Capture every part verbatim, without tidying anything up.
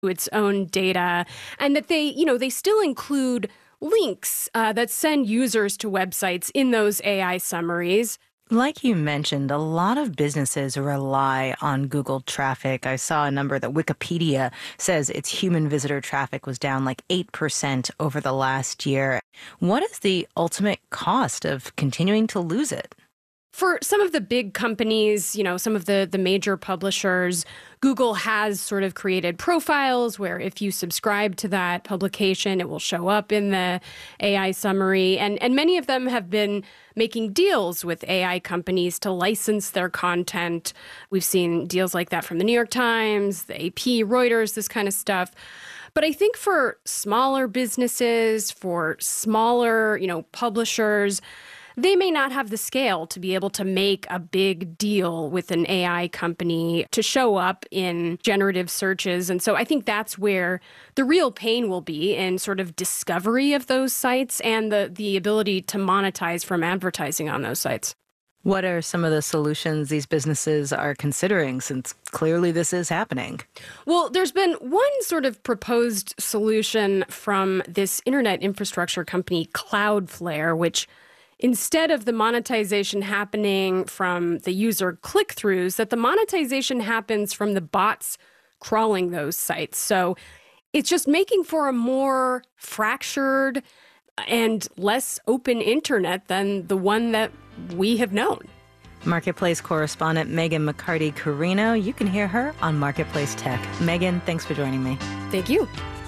its own data, and that they, you know, they still include links uh, that send users to websites in those A I summaries. Like you mentioned, a lot of businesses rely on Google traffic. I saw a number that Wikipedia says its human visitor traffic was down like eight percent over the last year. What is the ultimate cost of continuing to lose it? For some of the big companies, you know, some of the, the major publishers, Google has sort of created profiles where if you subscribe to that publication, it will show up in the A I summary. And, and many of them have been making deals with A I companies to license their content. We've seen deals like that from the New York Times, the A P, Reuters, this kind of stuff. But I think for smaller businesses, for smaller, you know, publishers, they may not have the scale to be able to make a big deal with an A I company to show up in generative searches. And so I think that's where the real pain will be in sort of discovery of those sites and the, the ability to monetize from advertising on those sites. What are some of the solutions these businesses are considering, since clearly this is happening? Well, there's been one sort of proposed solution from this internet infrastructure company, Cloudflare, which instead of the monetization happening from the user click-throughs, that the monetization happens from the bots crawling those sites. So it's just making for a more fractured and less open internet than the one that we have known. Marketplace correspondent Megan McCarty-Carino. You can hear her on Marketplace Tech. Megan, thanks for joining me. Thank you.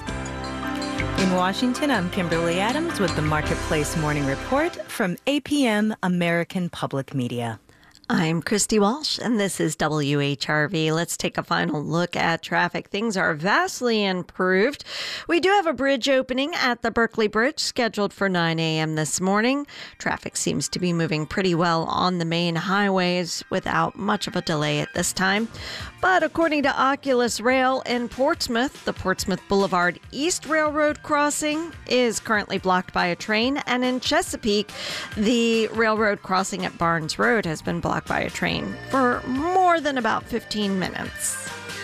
In Washington, I'm Kimberly Adams with the Marketplace Morning Report from A P M American Public Media. I'm Christy Walsh, and this is W H R V. Let's take a final look at traffic. Things are vastly improved. We do have a bridge opening at the Berkeley Bridge scheduled for nine a.m. this morning. Traffic seems to be moving pretty well on the main highways without much of a delay at this time. But according to Oculus Rail in Portsmouth, the Portsmouth Boulevard East Railroad crossing is currently blocked by a train. And in Chesapeake, the railroad crossing at Barnes Road has been blocked by a train for more than about fifteen minutes.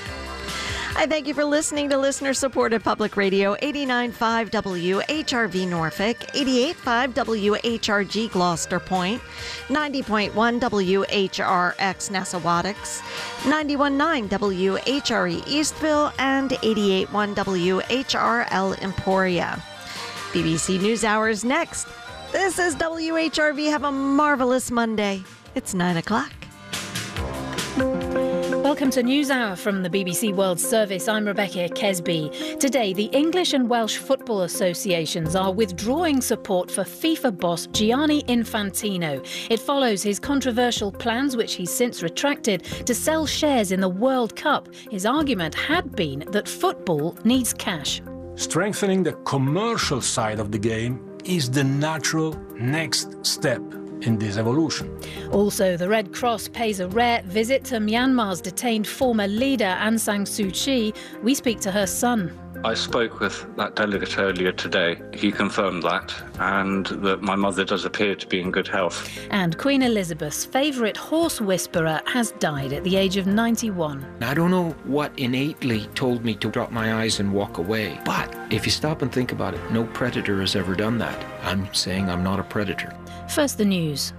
I thank you for listening to listener-supported Public Radio, eighty-nine point five W H R V Norfolk, eighty-eight point five W H R G Gloucester Point, ninety point one W H R X Nassauatics, ninety-one point nine W H R E Eastville, and eighty-eight point one W H R L Emporia. B B C NewsHour is next. This is W H R V. Have a marvelous Monday. It's nine o'clock. Welcome to NewsHour from the B B C World Service. I'm Rebecca Kesby. Today, the English and Welsh football associations are withdrawing support for FIFA boss Gianni Infantino. It follows his controversial plans, which he's since retracted, to sell shares in the World Cup. His argument had been that football needs cash. Strengthening the commercial side of the game is the natural next step in this evolution. Also, the Red Cross pays a rare visit to Myanmar's detained former leader Aung San Suu Kyi. We speak to her son. I spoke with that delegate earlier today. He confirmed that, and that my mother does appear to be in good health. And Queen Elizabeth's favourite horse whisperer has died at the age of ninety-one. I don't know what innately told me to drop my eyes and walk away, but if you stop and think about it, no predator has ever done that. I'm saying I'm not a predator. First, the news.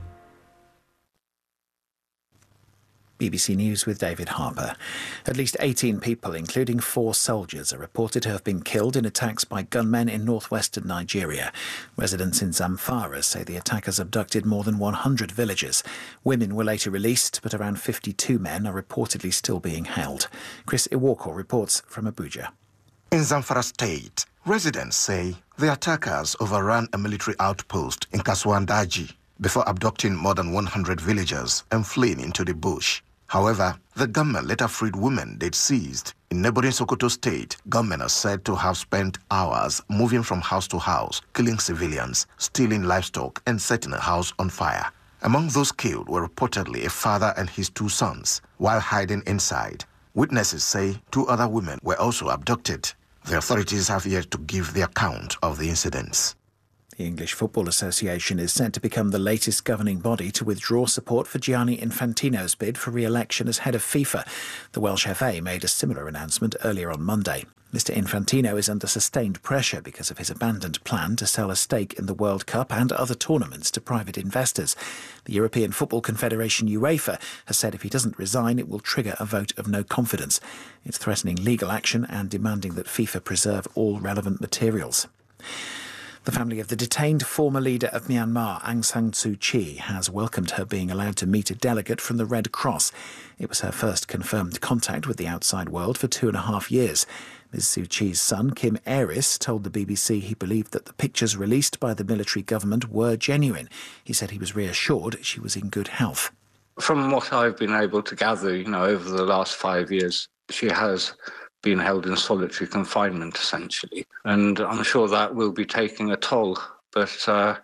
B B C News with David Harper. At least eighteen people, including four soldiers, are reported to have been killed in attacks by gunmen in northwestern Nigeria. Residents in Zamfara say the attackers abducted more than one hundred villagers. Women were later released, but around fifty-two men are reportedly still being held. Chris Iwoko reports from Abuja. In Zamfara State, residents say the attackers overran a military outpost in Kasuandaji before abducting more than one hundred villagers and fleeing into the bush. However, the gunmen later freed women they'd seized. In neighboring Sokoto State, gunmen are said to have spent hours moving from house to house, killing civilians, stealing livestock, and setting a house on fire. Among those killed were reportedly a father and his two sons, while hiding inside. Witnesses say two other women were also abducted. The authorities have yet to give the account of the incidents. The English Football Association is set to become the latest governing body to withdraw support for Gianni Infantino's bid for re-election as head of FIFA. The Welsh F A made a similar announcement earlier on Monday. Mister Infantino is under sustained pressure because of his abandoned plan to sell a stake in the World Cup and other tournaments to private investors. The European Football Confederation UEFA has said if he doesn't resign, it will trigger a vote of no confidence. It's threatening legal action and demanding that FIFA preserve all relevant materials. The family of the detained former leader of Myanmar, Aung San Suu Kyi, has welcomed her being allowed to meet a delegate from the Red Cross. It was her first confirmed contact with the outside world for two and a half years. Miz Suu Kyi's son, Kim Aris, told the B B C he believed that the pictures released by the military government were genuine. He said he was reassured she was in good health. From what I've been able to gather, you know, over the last five years, she has been held in solitary confinement, essentially. And I'm sure that will be taking a toll. But uh,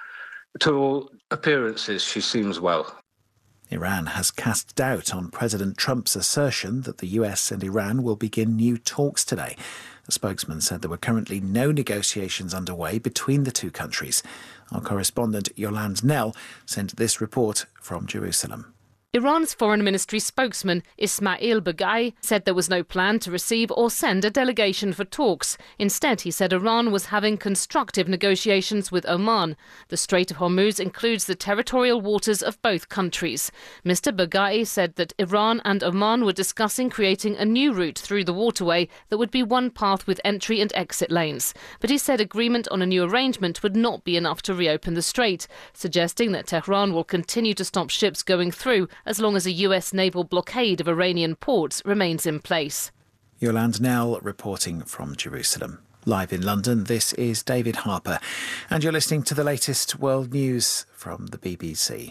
to all appearances, she seems well. Iran has cast doubt on President Trump's assertion that the U S and Iran will begin new talks today. A spokesman said there were currently no negotiations underway between the two countries. Our correspondent Yolande Nell sent this report from Jerusalem. Iran's foreign ministry spokesman Ismail Baghai said there was no plan to receive or send a delegation for talks. Instead, he said Iran was having constructive negotiations with Oman. The Strait of Hormuz includes the territorial waters of both countries. Mister Baghai said that Iran and Oman were discussing creating a new route through the waterway that would be one path with entry and exit lanes. But he said agreement on a new arrangement would not be enough to reopen the strait, suggesting that Tehran will continue to stop ships going through as long as a U S naval blockade of Iranian ports remains in place. Yolande Nell reporting from Jerusalem. Live in London, this is David Harper, and you're listening to the latest world news from the B B C.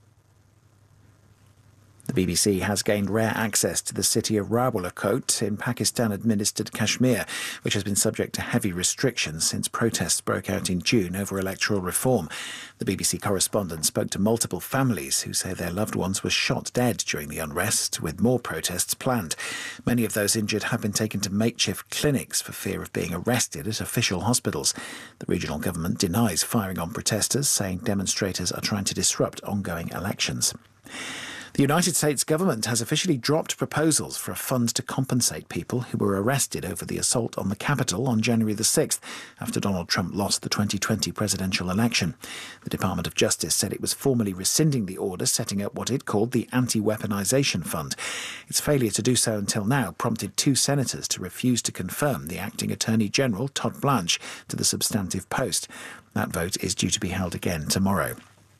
The B B C has gained rare access to the city of Rawalakot in Pakistan-administered Kashmir, which has been subject to heavy restrictions since protests broke out in June over electoral reform. The B B C correspondent spoke to multiple families who say their loved ones were shot dead during the unrest, with more protests planned. Many of those injured have been taken to makeshift clinics for fear of being arrested at official hospitals. The regional government denies firing on protesters, saying demonstrators are trying to disrupt ongoing elections. The United States government has officially dropped proposals for a fund to compensate people who were arrested over the assault on the Capitol on January the sixth, after Donald Trump lost the twenty twenty presidential election. The Department of Justice said it was formally rescinding the order setting up what it called the Anti-Weaponization Fund. Its failure to do so until now prompted two senators to refuse to confirm the acting Attorney General, Todd Blanche, to the substantive post. That vote is due to be held again tomorrow.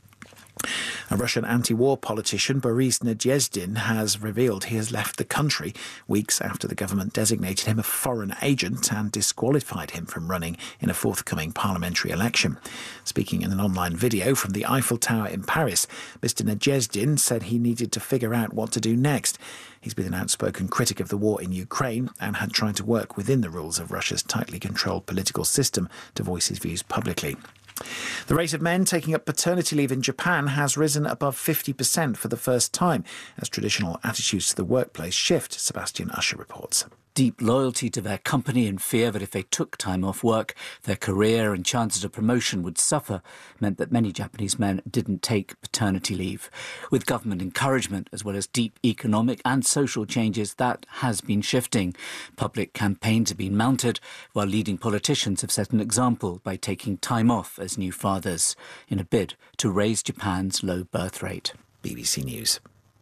A Russian anti-war politician, Boris Nadezhdin, has revealed he has left the country weeks after the government designated him a foreign agent and disqualified him from running in a forthcoming parliamentary election. Speaking in an online video from the Eiffel Tower in Paris, Mister Nadezhdin said he needed to figure out what to do next. He's been an outspoken critic of the war in Ukraine and had tried to work within the rules of Russia's tightly controlled political system to voice his views publicly. The rate of men taking up paternity leave in Japan has risen above fifty percent for the first time as traditional attitudes to the workplace shift, Sebastian Usher reports. Deep loyalty to their company and fear that if they took time off work, their career and chances of promotion would suffer meant that many Japanese men didn't take paternity leave. With government encouragement as well as deep economic and social changes, that has been shifting. Public campaigns have been mounted, while leading politicians have set an example by taking time off as new fathers in a bid to raise Japan's low birth rate. B B C News.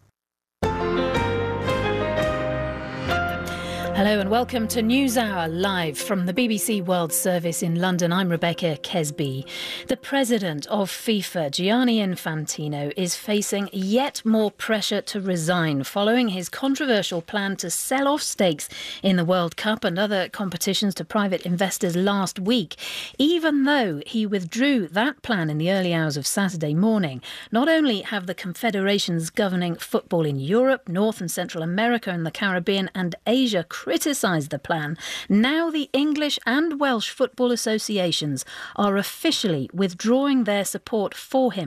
Hello and welcome to NewsHour live from the B B C World Service in London. I'm Rebecca Kesby. The president of FIFA, Gianni Infantino, is facing yet more pressure to resign following his controversial plan to sell off stakes in the World Cup and other competitions to private investors last week. Even though he withdrew that plan in the early hours of Saturday morning, not only have the confederations governing football in Europe, North and Central America and the Caribbean and Asia criticised the plan, now the English and Welsh football associations are officially withdrawing their support for him,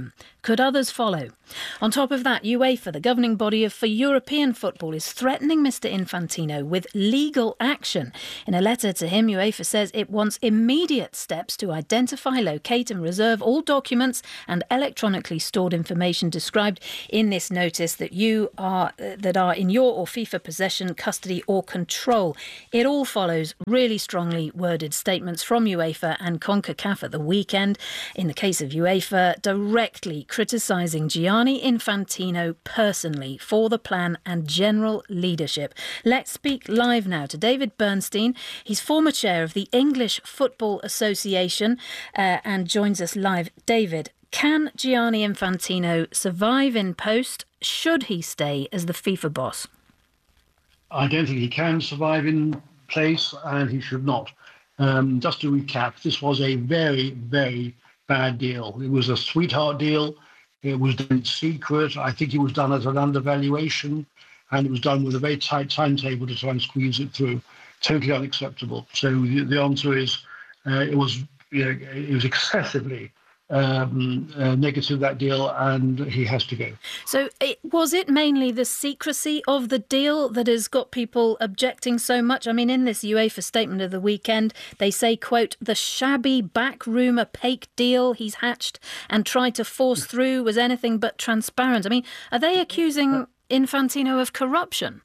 Could others follow? On top of that, UEFA, the governing body of, for European football, is threatening Mister Infantino with legal action. In a letter to him, UEFA says it wants immediate steps to identify, locate and reserve all documents and electronically stored information described in this notice that you are uh, that are in your or FIFA possession, custody or control. It all follows really strongly worded statements from UEFA and CONCACAF at the weekend. In the case of UEFA, directly criticising Gianni Infantino personally for the plan and general leadership. Let's speak live now to David Bernstein. He's former chair of the English Football Association uh, and joins us live. David, can Gianni Infantino survive in post? Should he stay as the FIFA boss? I don't think he can survive in place, and he should not. Um, just to recap, this was a very, very bad deal. It was a sweetheart deal. It was done in secret. I think it was done as an undervaluation, and it was done with a very tight timetable to try and squeeze it through. Totally unacceptable. So the, the answer is uh, it was you know, it was excessively um, uh, negative, that deal, and he has to go. So it, was it mainly the secrecy of the deal that has got people objecting so much? I mean, in this UEFA statement of the weekend, they say, quote, the shabby backroom opaque deal he's hatched and tried to force through was anything but transparent. I mean, are they accusing Infantino of corruption?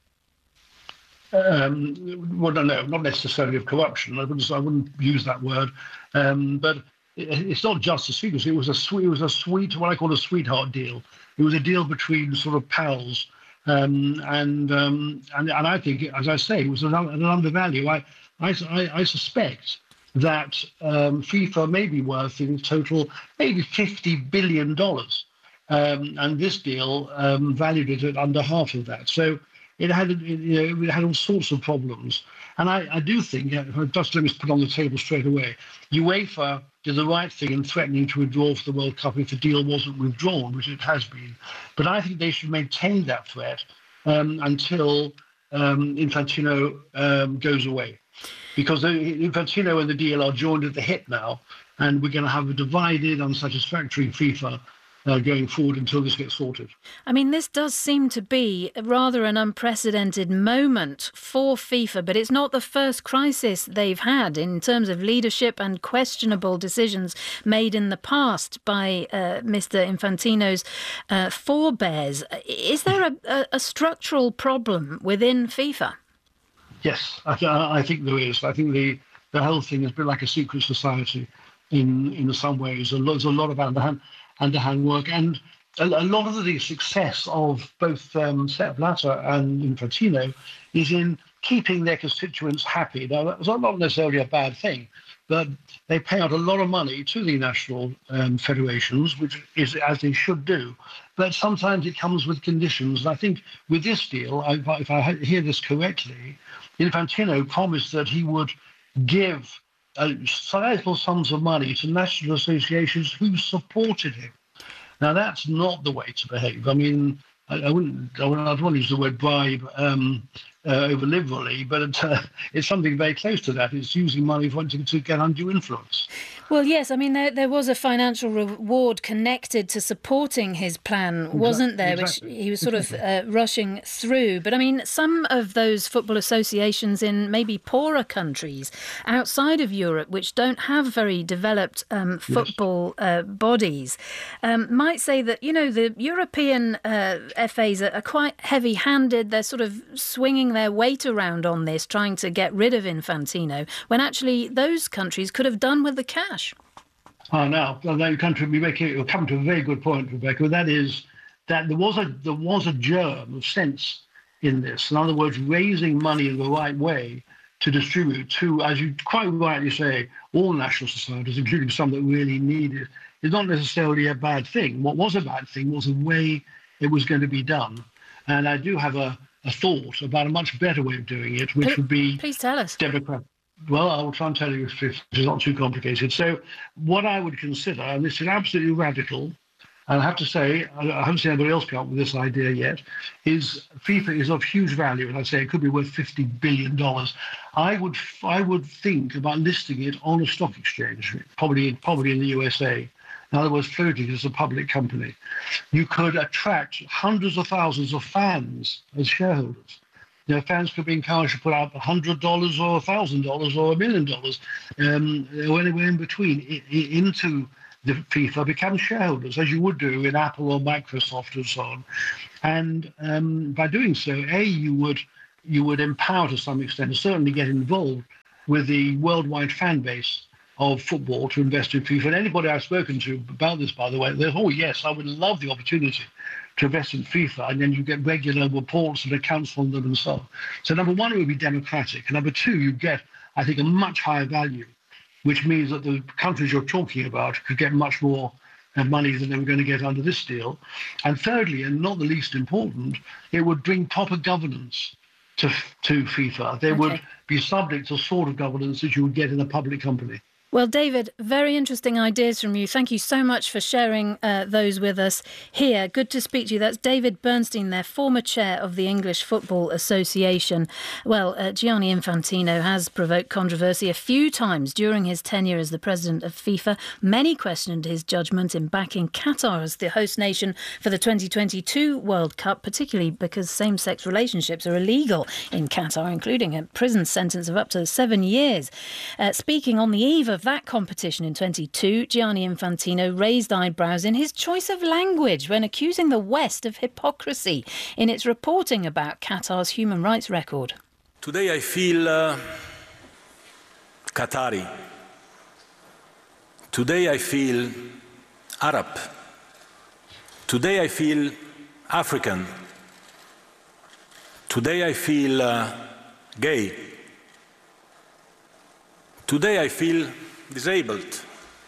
Um, well, no, no, not necessarily of corruption. I wouldn't, I wouldn't use that word. Um, but it, it's not just a secrecy. It was a sweet, it was a sweet, what I call a sweetheart deal. It was a deal between sort of pals, um, and um, and and I think, as I say, it was an, an undervalue. I, I I suspect that um, FIFA may be worth in total maybe fifty billion dollars, um, and this deal um, valued it at under half of that. So. It had, you know, it had all sorts of problems. And I, I do think, just let me put on the table straight away, UEFA did the right thing in threatening to withdraw for the World Cup if the deal wasn't withdrawn, which it has been. But I think they should maintain that threat um, until um, Infantino um, goes away. Because Infantino and the deal are joined at the hip now, and we're going to have a divided, unsatisfactory FIFA Uh, going forward until this gets sorted. I mean, this does seem to be rather an unprecedented moment for FIFA, but it's not the first crisis they've had in terms of leadership and questionable decisions made in the past by uh, Mister Infantino's uh, forebears. Is there a, a, a structural problem within FIFA? Yes, I, I think there is. I think the, the whole thing has been like a secret society in, in some ways. There's a lot of underhand underhand work, and a, a lot of the success of both um, Sepp Blatter and Infantino is in keeping their constituents happy. Now, that's not necessarily a bad thing, but they pay out a lot of money to the national um, federations, which is as they should do. But sometimes it comes with conditions. And I think with this deal, if I, if I hear this correctly, Infantino promised that he would give Uh, sizable sums of money to national associations who supported him. Now, that's not the way to behave. I mean, I, I wouldn't, I wouldn't, I don't want to use the word bribe um, uh, over liberally, but it, uh, it's something very close to that. It's using money for wanting to get undue influence. Well, yes, I mean, there, there was a financial reward connected to supporting his plan, wasn't there, exactly. which he was sort of uh, rushing through. But I mean, some of those football associations in maybe poorer countries outside of Europe, which don't have very developed um, football uh, bodies, um, might say that, you know, the European uh, F As are, are quite heavy-handed. They're sort of swinging their weight around on this, trying to get rid of Infantino, when actually those countries could have done with the cash. Oh, now, now you come to be making you'll come to a very good point, Rebecca. That is that there was a there was a germ of sense in this. In other words, raising money in the right way to distribute to, as you quite rightly say, all national societies, including some that really need it, is not necessarily a bad thing. What was a bad thing was the way it was going to be done. And I do have a, a thought about a much better way of doing it, which please, would be please tell us. Democratic. Well, I will try and tell you if it's not too complicated. So what I would consider, and this is absolutely radical, and I have to say, I haven't seen anybody else come up with this idea yet, is FIFA is of huge value, and I'd say it could be worth fifty billion dollars. I would I would think about listing it on a stock exchange, probably, probably in the U S A, In other words, floating as a public company. You could attract hundreds of thousands of fans as shareholders. You know, fans could be encouraged to put out one hundred dollars or one thousand dollars or a million dollars, um, or anywhere in between, I- I- into the FIFA, become shareholders, as you would do in Apple or Microsoft and so on. And um, by doing so, A, you would you would empower to some extent, and certainly get involved with the worldwide fan base of football to invest in FIFA. And anybody I've spoken to about this, by the way, they're, oh, yes, I would love the opportunity to invest in FIFA, and then you get regular reports and accounts from them and so on. So number one, it would be democratic. And number two, you get, I think, a much higher value, which means that the countries you're talking about could get much more uh, money than they were going to get under this deal. And thirdly, and not the least important, it would bring proper governance to, to FIFA. They okay. would be subject to the sort of governance that you would get in a public company. Well, David, very interesting ideas from you. Thank you so much for sharing uh, those with us here. Good to speak to you. That's David Bernstein, their former chair of the English Football Association. Well, uh, Gianni Infantino has provoked controversy a few times during his tenure as the president of FIFA. Many questioned his judgment in backing Qatar as the host nation for the twenty twenty-two World Cup, particularly because same-sex relationships are illegal in Qatar, including a prison sentence of up to seven years. Uh, speaking on the eve of that competition in twenty-two, Gianni Infantino raised eyebrows in his choice of language when accusing the West of hypocrisy in its reporting about Qatar's human rights record. Today I feel uh, Qatari. Today I feel Arab. Today I feel African. Today I feel uh, gay. Today I feel disabled.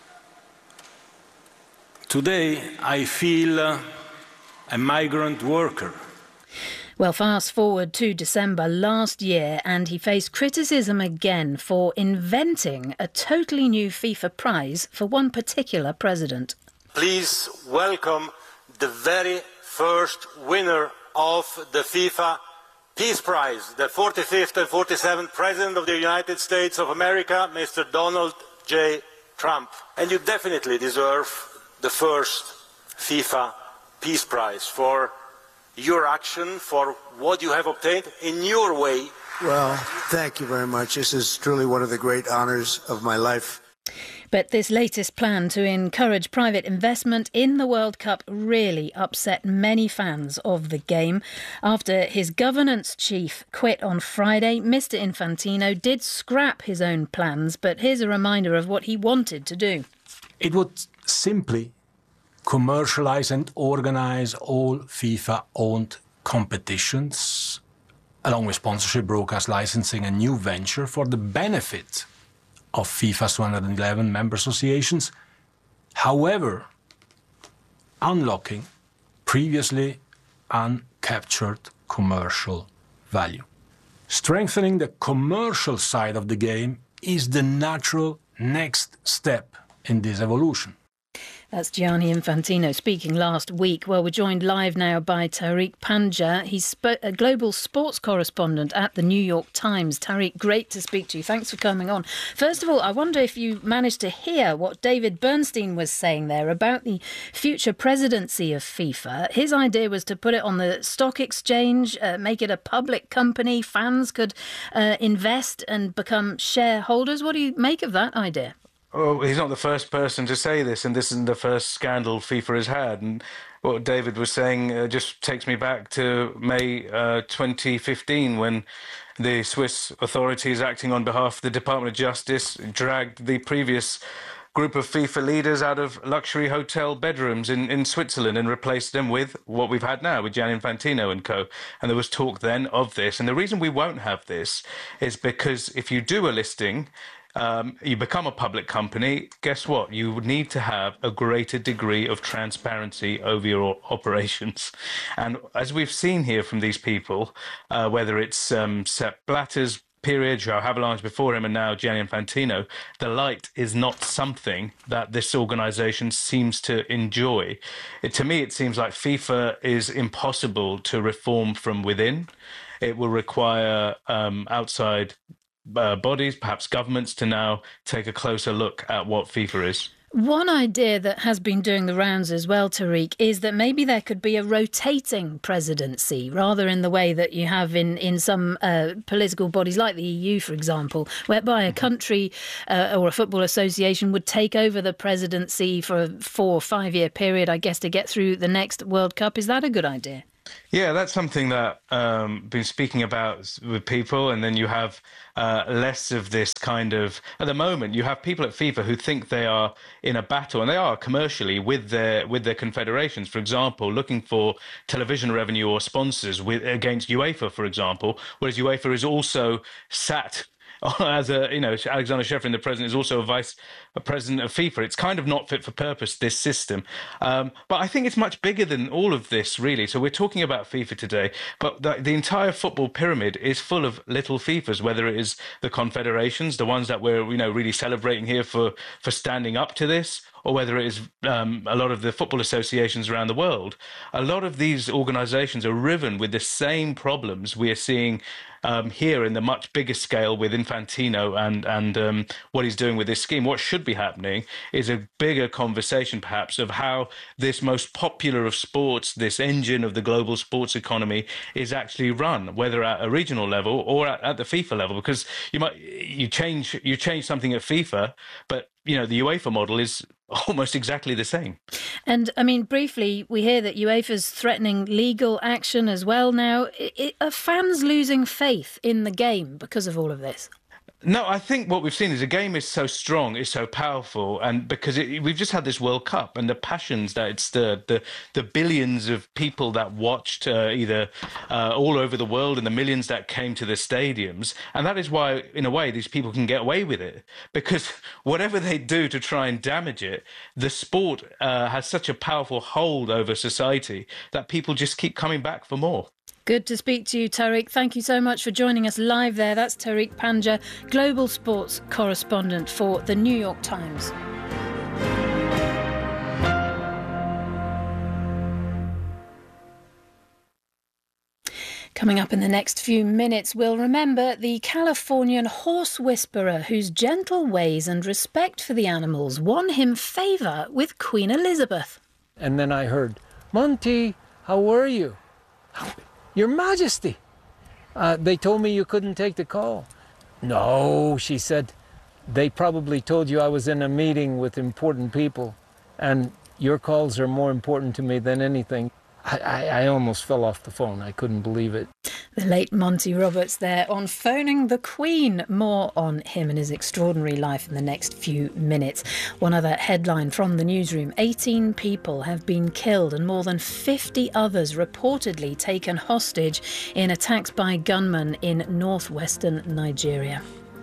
Today I feel uh, a migrant worker. Well, fast forward to December last year, and he faced criticism again for inventing a totally new FIFA prize for one particular president. Please welcome the very first winner of the FIFA Peace Prize, the forty-fifth and forty-seventh President of the United States of America, Mister Donald J. Trump. And you definitely deserve the first FIFA Peace Prize for your action, for what you have obtained in your way. Well, thank you very much. This is truly one of the great honors of my life. But this latest plan to encourage private investment in the World Cup really upset many fans of the game. After his governance chief quit on Friday, Mister Infantino did scrap his own plans, but here's a reminder of what he wanted to do. It would simply commercialize and organize all FIFA-owned competitions, along with sponsorship, broadcast licensing, and new venture for the benefit of FIFA's two hundred eleven member associations, however, unlocking previously uncaptured commercial value. Strengthening the commercial side of the game is the natural next step in this evolution. That's Gianni Infantino speaking last week. Well, we're joined live now by Tariq Panja. He's sp- a global sports correspondent at the New York Times. Tariq, great to speak to you. Thanks for coming on. First of all, I wonder if you managed to hear what David Bernstein was saying there about the future presidency of FIFA. His idea was to put it on the stock exchange, uh, make it a public company. Fans could uh, invest and become shareholders. What do you make of that idea? Well, he's not the first person to say this, and this isn't the first scandal FIFA has had. And what David was saying uh, just takes me back to May uh, twenty fifteen, when the Swiss authorities, acting on behalf of the Department of Justice, dragged the previous group of FIFA leaders out of luxury hotel bedrooms in, in Switzerland and replaced them with what we've had now, with Gianni Infantino and co. And there was talk then of this. And the reason we won't have this is because if you do a listing, Um, you become a public company, guess what? You would need to have a greater degree of transparency over your operations. And as we've seen here from these people, uh, whether it's um, Sepp Blatter's period, João Havelange before him, and now Gianni Infantino, the light is not something that this organisation seems to enjoy. It, to me, it seems like FIFA is impossible to reform from within. It will require um, outside Uh, bodies, perhaps governments, to now take a closer look at what FIFA is. One idea that has been doing the rounds as well, Tariq, is that maybe there could be a rotating presidency, rather in the way that you have in, in some uh, political bodies like the E U, for example, whereby a country uh, or a football association would take over the presidency for a four or five year period, I guess, to get through the next World Cup. Is that a good idea? Yeah, that's something that um been speaking about with people, and then you have uh, less of this kind of, at the moment, you have people at FIFA who think they are in a battle, and they are commercially with their with their confederations, for example, looking for television revenue or sponsors with against UEFA, for example, whereas UEFA is also sat as a, you know, Alexander Shevrin, the president, is also a vice president of FIFA. It's kind of not fit for purpose, this system. Um, but I think it's much bigger than all of this, really. So we're talking about FIFA today, but the, the entire football pyramid is full of little FIFAs, whether it is the confederations, the ones that we're, you know, really celebrating here for, for standing up to this, or whether it is um, a lot of the football associations around the world. A lot of these organisations are riven with the same problems we are seeing um, here in the much bigger scale with Infantino and, and um, what he's doing with this scheme. What should be happening is a bigger conversation, perhaps, of how this most popular of sports, this engine of the global sports economy, is actually run, whether at a regional level or at, at the FIFA level. Because you might you change you change something at FIFA, but you know the UEFA model is almost exactly the same. And, I mean, briefly, we hear that UEFA's threatening legal action as well now. I, I, are fans losing faith in the game because of all of this? No, I think what we've seen is the game is so strong, is so powerful, and because it, we've just had this World Cup and the passions that it stirred, the the billions of people that watched uh, either uh, all over the world and the millions that came to the stadiums, and that is why, in a way, these people can get away with it, because whatever they do to try and damage it, the sport uh, has such a powerful hold over society that people just keep coming back for more. Good to speak to you, Tariq. Thank you so much for joining us live there. That's Tariq Panja, global sports correspondent for The New York Times. Coming up in the next few minutes, we'll remember the Californian horse whisperer whose gentle ways and respect for the animals won him favour with Queen Elizabeth. And then I heard, "Monty, how are you?" "Your Majesty, uh, they told me you couldn't take the call." "No," she said, "they probably told you I was in a meeting with important people, and your calls are more important to me than anything." I, I, I almost fell off the phone. I couldn't believe it. The late Monty Roberts there on Phoning the Queen. More on him and his extraordinary life in the next few minutes. One other headline from the newsroom. eighteen people have been killed and more than fifty others reportedly taken hostage in attacks by gunmen in northwestern Nigeria.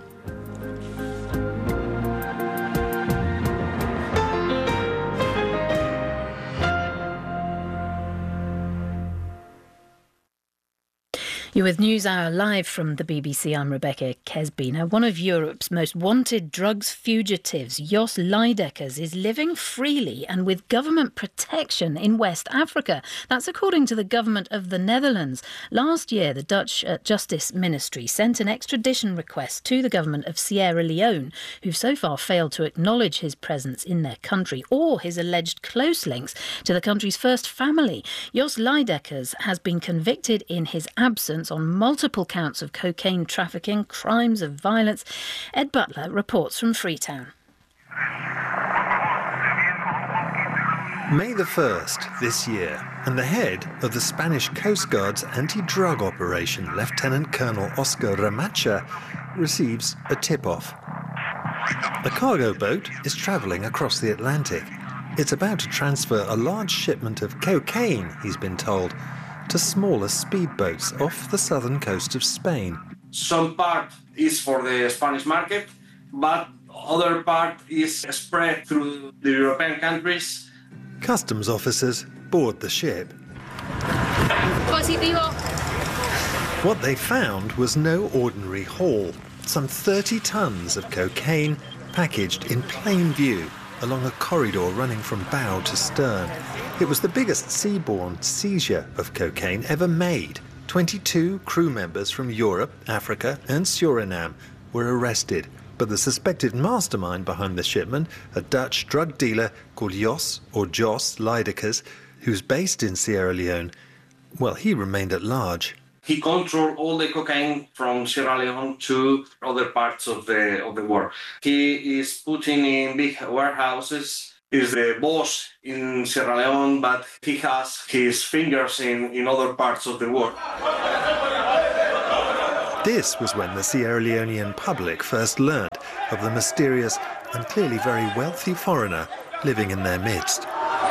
You're with NewsHour live from the B B C. I'm Rebecca Kesby. Now, one of Europe's most wanted drugs fugitives, Jos Lydekkers, is living freely and with government protection in West Africa. That's according to the government of the Netherlands. Last year, the Dutch uh, Justice Ministry sent an extradition request to the government of Sierra Leone, who've so far failed to acknowledge his presence in their country or his alleged close links to the country's first family. Jos Lydekkers has been convicted in his absence on multiple counts of cocaine trafficking, crimes of violence. Ed Butler reports from Freetown. May the first this year, and the head of the Spanish Coast Guard's anti-drug operation, Lieutenant Colonel Oscar Ramacha, receives a tip-off. A cargo boat is travelling across the Atlantic. It's about to transfer a large shipment of cocaine, he's been told, to smaller speedboats off the southern coast of Spain. Some part is for the Spanish market, but other part is spread through the European countries. Customs officers board the ship. Positivo. What they found was no ordinary haul. Some thirty tons of cocaine packaged in plain view along a corridor running from bow to stern. It was the biggest seaborne seizure of cocaine ever made. twenty-two crew members from Europe, Africa and Suriname were arrested. But the suspected mastermind behind the shipment, a Dutch drug dealer called Jos or Jos Lydekkers, who's based in Sierra Leone, well, he remained at large. He controlled all the cocaine from Sierra Leone to other parts of the of the world. He is putting in big warehouses. He's the boss in Sierra Leone, but he has his fingers in, in other parts of the world. This was when the Sierra Leonean public first learned of the mysterious and clearly very wealthy foreigner living in their midst.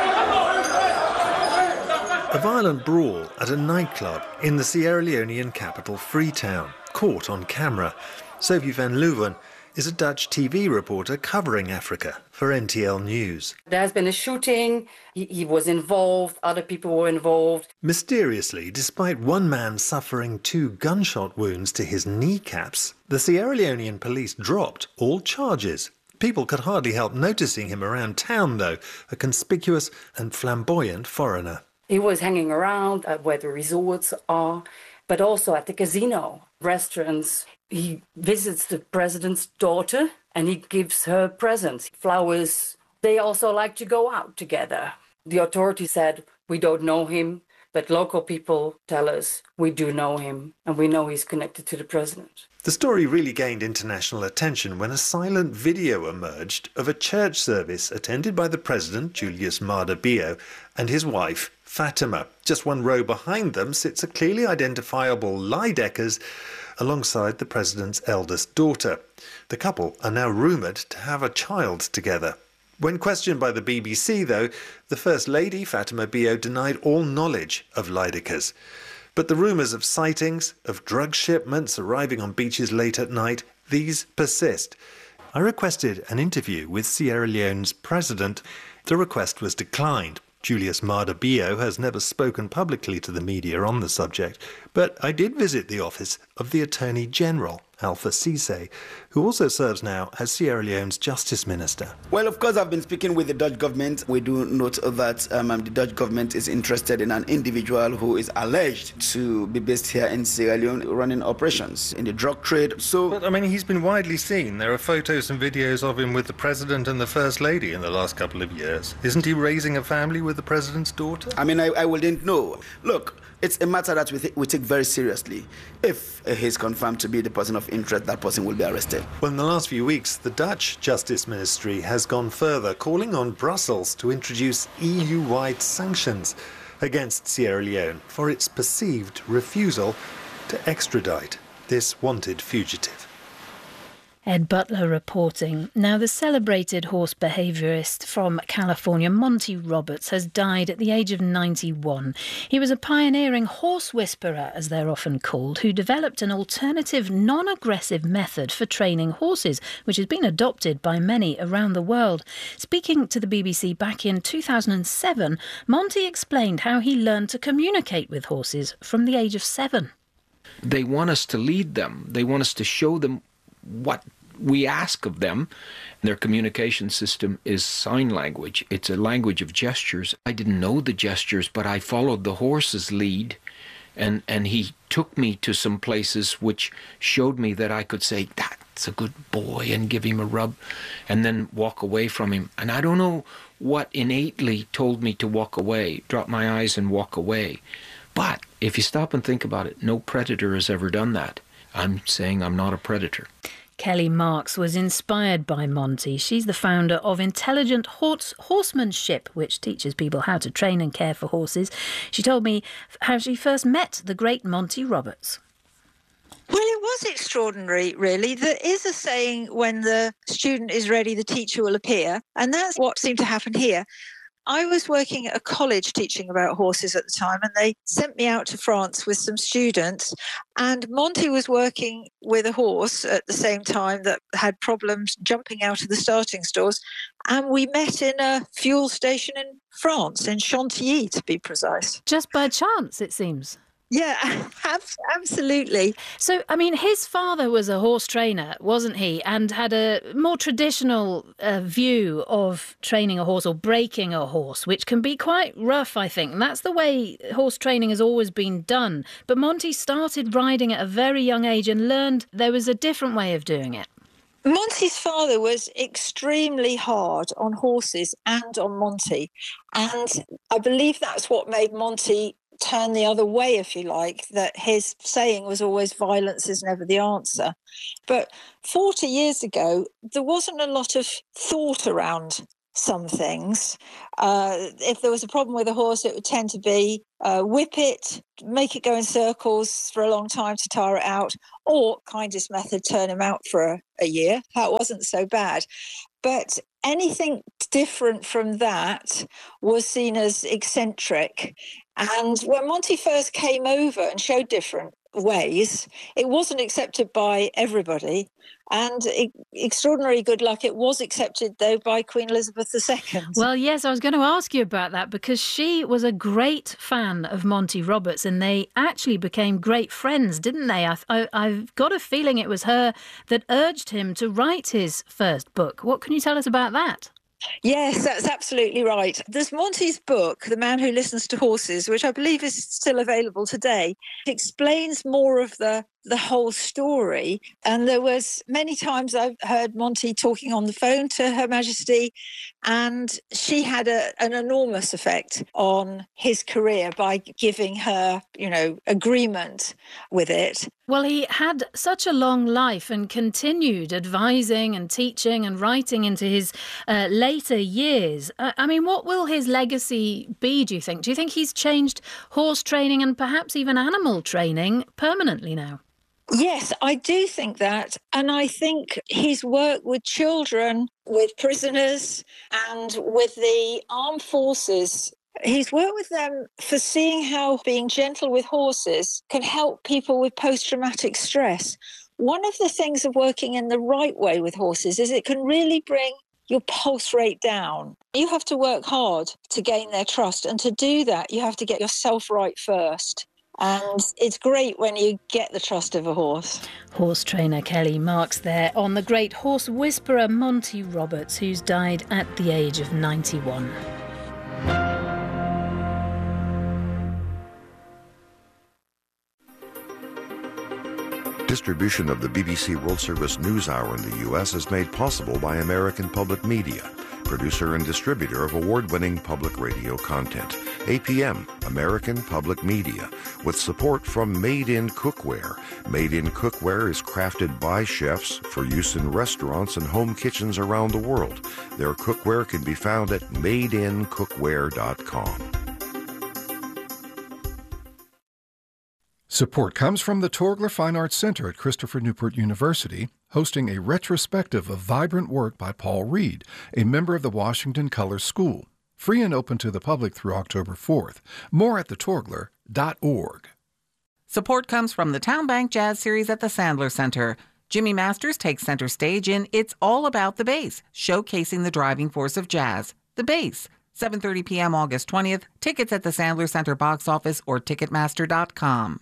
A violent brawl at a nightclub in the Sierra Leonean capital Freetown, caught on camera. Sophie van Leuven is a Dutch T V reporter covering Africa for N T L News. There has been a shooting, he, he was involved, other people were involved. Mysteriously, despite one man suffering two gunshot wounds to his kneecaps, the Sierra Leonean police dropped all charges. People could hardly help noticing him around town, though, a conspicuous and flamboyant foreigner. He was hanging around uh, where the resorts are, but also at the casino, restaurants. He visits the president's daughter and he gives her presents, flowers. They also like to go out together. The authorities said, we don't know him, but local people tell us we do know him and we know he's connected to the president. The story really gained international attention when a silent video emerged of a church service attended by the president, Julius Maada Bio, and his wife, Fatima. Just one row behind them sits a clearly identifiable Lydekkers alongside the president's eldest daughter. The couple are now rumoured to have a child together. When questioned by the B B C, though, the First Lady, Fatima Bio, denied all knowledge of Lydekkers. But the rumours of sightings, of drug shipments arriving on beaches late at night, these persist. I requested an interview with Sierra Leone's president. The request was declined. Julius Maada Bio has never spoken publicly to the media on the subject, but I did visit the office of the Attorney General, Alpha Ceesay, who also serves now as Sierra Leone's Justice Minister. Well, of course, I've been speaking with the Dutch government. We do note that um, the Dutch government is interested in an individual who is alleged to be based here in Sierra Leone running operations in the drug trade. So, But, I mean, he's been widely seen. There are photos and videos of him with the President and the First Lady in the last couple of years. Isn't he raising a family with the President's daughter? I mean, I, I wouldn't know. Look, it's a matter that we, th- we take very seriously. If uh, he's confirmed to be the person of interest, that person will be arrested. Well, in the last few weeks, the Dutch Justice Ministry has gone further, calling on Brussels to introduce E U-wide sanctions against Sierra Leone for its perceived refusal to extradite this wanted fugitive. Ed Butler reporting. Now, the celebrated horse behaviourist from California, Monty Roberts, has died at the age of ninety-one. He was a pioneering horse whisperer, as they're often called, who developed an alternative, non-aggressive method for training horses, which has been adopted by many around the world. Speaking to the B B C back in two thousand seven, Monty explained how he learned to communicate with horses from the age of seven. They want us to lead them. They want us to show them what we ask of them. Their communication system is sign language. It's a language of gestures. I didn't know the gestures, but I followed the horse's lead, and, and he took me to some places which showed me that I could say, that's a good boy, and give him a rub, and then walk away from him. And I don't know what innately told me to walk away, drop my eyes and walk away. But if you stop and think about it, no predator has ever done that. I'm saying I'm not a predator. Kelly Marks was inspired by Monty. She's the founder of Intelligent Horse Horsemanship, which teaches people how to train and care for horses. She told me how she first met the great Monty Roberts. Well, it was extraordinary, really. There is a saying, when the student is ready, the teacher will appear. And that's what seemed to happen here. I was working at a college teaching about horses at the time, and they sent me out to France with some students. And Monty was working with a horse at the same time that had problems jumping out of the starting stalls. And we met in a fuel station in France, in Chantilly, to be precise. Just by chance, it seems. Yeah, absolutely. So, I mean, his father was a horse trainer, wasn't he? And had a more traditional uh, view of training a horse or breaking a horse, which can be quite rough, I think. And that's the way horse training has always been done. But Monty started riding at a very young age and learned there was a different way of doing it. Monty's father was extremely hard on horses and on Monty. And I believe that's what made Monty turn the other way, if you like, that his saying was always violence is never the answer. But forty years ago, there wasn't a lot of thought around some things. Uh, if there was a problem with a horse, it would tend to be uh, whip it, make it go in circles for a long time to tire it out, or kindest method, turn him out for a, a year. That wasn't so bad. But anything different from that was seen as eccentric. And when Monty first came over and showed different ways, it wasn't accepted by everybody. And e- extraordinary good luck, it was accepted, though, by Queen Elizabeth the Second. Well, yes, I was going to ask you about that because she was a great fan of Monty Roberts and they actually became great friends, didn't they? I, I, I've got a feeling it was her that urged him to write his first book. What can you tell us about that? Yes, that's absolutely right. There's Monty's book, The Man Who Listens to Horses, which I believe is still available today. It explains more of the the whole story. And there was many times I've heard Monty talking on the phone to Her Majesty, and she had a, an enormous effect on his career by giving her, you know, agreement with it. Well, he had such a long life and continued advising and teaching and writing into his uh, later years. Uh, I mean, what will his legacy be, do you think? Do you think he's changed horse training and perhaps even animal training permanently now? Yes, I do think that. And I think his work with children, with prisoners and with the armed forces, he's worked with them for seeing how being gentle with horses can help people with post-traumatic stress. One of the things of working in the right way with horses is it can really bring your pulse rate down. You have to work hard to gain their trust. And to do that, you have to get yourself right first. And it's great when you get the trust of a horse. Horse trainer Kelly Marks there on the great horse whisperer Monty Roberts, who's died at the age of ninety-one. Distribution of the B B C World Service News Hour in the U S is made possible by American Public Media, producer and distributor of award-winning public radio content. A P M, American Public Media, with support from Made in Cookware. Made in Cookware is crafted by chefs for use in restaurants and home kitchens around the world. Their cookware can be found at made in cookware dot com. Support comes from the Torgler Fine Arts Center at Christopher Newport University, hosting a retrospective of vibrant work by Paul Reed, a member of the Washington Color School. Free and open to the public through October fourth. More at the torgler dot org. Support comes from the Town Bank Jazz Series at the Sandler Center. Jimmy Masters takes center stage in It's All About the Bass, showcasing the driving force of jazz, the bass. seven thirty p.m. August twentieth. Tickets at the Sandler Center box office or ticketmaster dot com.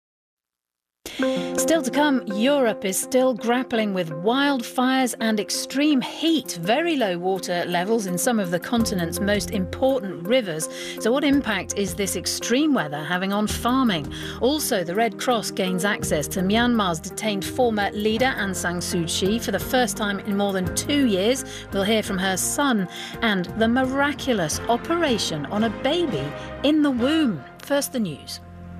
Still to come, Europe is still grappling with wildfires and extreme heat, very low water levels in some of the continent's most important rivers. So what impact is this extreme weather having on farming? Also, the Red Cross gains access to Myanmar's detained former leader Aung San Suu Kyi for the first time in more than two years. We'll hear from her son and the miraculous operation on a baby in the womb. First, the news.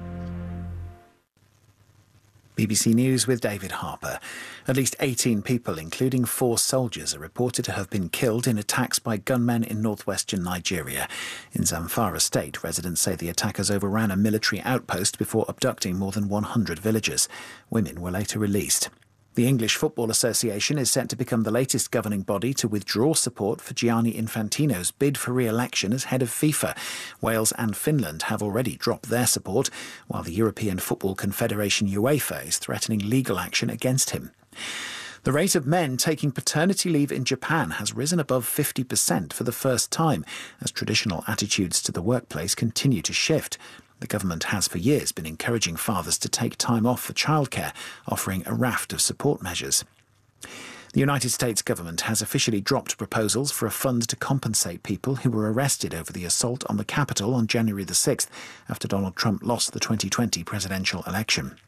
B B C News with David Harper. At least eighteen people, including four soldiers, are reported to have been killed in attacks by gunmen in northwestern Nigeria. In Zamfara state, residents say the attackers overran a military outpost before abducting more than one hundred villagers. Women were later released. The English Football Association is set to become the latest governing body to withdraw support for Gianni Infantino's bid for re-election as head of FIFA. Wales and Finland have already dropped their support, while the European Football Confederation UEFA is threatening legal action against him. The rate of men taking paternity leave in Japan has risen above fifty percent for the first time, as traditional attitudes to the workplace continue to shift. The government has for years been encouraging fathers to take time off for childcare, offering a raft of support measures. The United States government has officially dropped proposals for a fund to compensate people who were arrested over the assault on the Capitol on January the sixth, after Donald Trump lost the twenty twenty presidential election.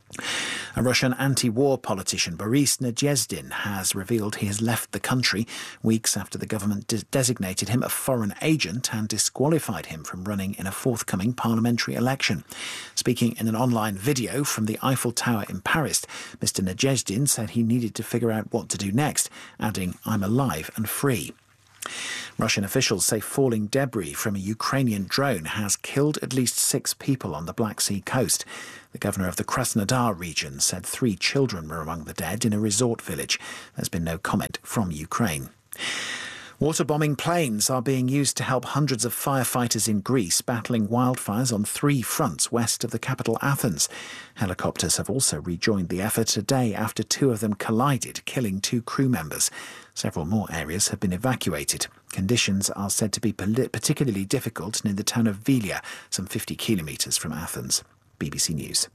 A Russian anti-war politician, Boris Nadezhdin, has revealed he has left the country weeks after the government de- designated him a foreign agent and disqualified him from running in a forthcoming parliamentary election. Speaking in an online video from the Eiffel Tower in Paris, Mister Nadezhdin said he needed to figure out what to do next, adding, "I'm alive and free." Russian officials say falling debris from a Ukrainian drone has killed at least six people on the Black Sea coast. The governor of the Krasnodar region said three children were among the dead in a resort village. There's been no comment from Ukraine. Water-bombing planes are being used to help hundreds of firefighters in Greece battling wildfires on three fronts west of the capital Athens. Helicopters have also rejoined the effort a day after two of them collided, killing two crew members. Several more areas have been evacuated. Conditions are said to be particularly difficult near the town of Vilia, some fifty kilometres from Athens. B B C News.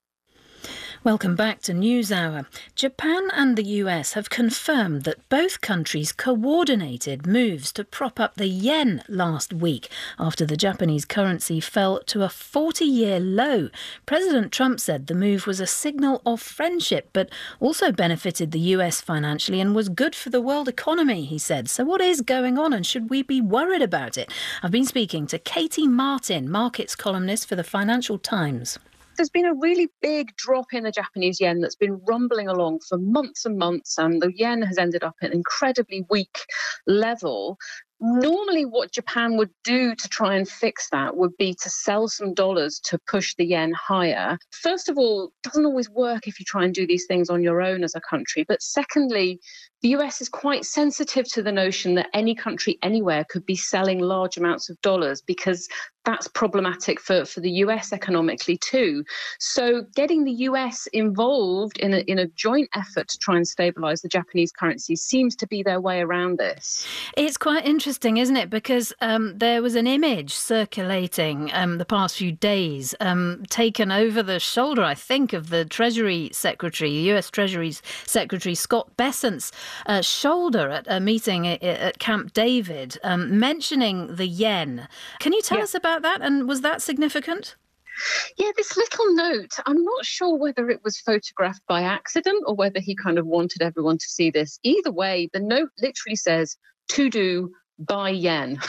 Welcome back to NewsHour. Japan and the U S have confirmed that both countries coordinated moves to prop up the yen last week after the Japanese currency fell to a forty-year low. President Trump said the move was a signal of friendship, but also benefited the U S financially and was good for the world economy, he said. So what is going on and should we be worried about it? I've been speaking to Katie Martin, markets columnist for the Financial Times. There's been a really big drop in the Japanese yen that's been rumbling along for months and months, and the yen has ended up at an incredibly weak level. Normally what Japan would do to try and fix that would be to sell some dollars to push the yen higher. First of all, it doesn't always work if you try and do these things on your own as a country. But secondly, the U S is quite sensitive to the notion that any country anywhere could be selling large amounts of dollars, because that's problematic for, for the U S economically too. So getting the U S involved in a, in a joint effort to try and stabilise the Japanese currency seems to be their way around this. It's quite interesting, isn't it? Because um, there was an image circulating um, the past few days, um, taken over the shoulder, I think, of the Treasury Secretary, U S Treasury Secretary Scott Bessent's uh, shoulder at a meeting at, at Camp David, um, mentioning the yen. Can you tell yeah. us about that? And was that significant? Yeah, this little note, I'm not sure whether it was photographed by accident or whether he kind of wanted everyone to see this. Either way, the note literally says, to do, buy yen.